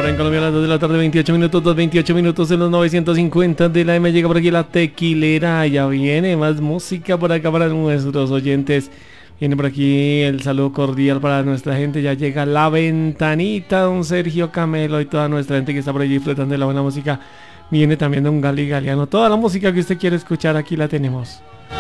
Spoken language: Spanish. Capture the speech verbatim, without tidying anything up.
Ahora en Colombia a las dos de la tarde, veintiocho minutos, dos veintiocho minutos en los novecientos cincuenta de la M. Llega por aquí la tequilera. Ya viene más música por acá para nuestros oyentes. Viene por aquí el saludo cordial para nuestra gente. Ya llega la ventanita, don Sergio Camelo y toda nuestra gente que está por allí disfrutando de la buena música. Viene también don Gali Galeano. Toda la música que usted quiere escuchar aquí la tenemos.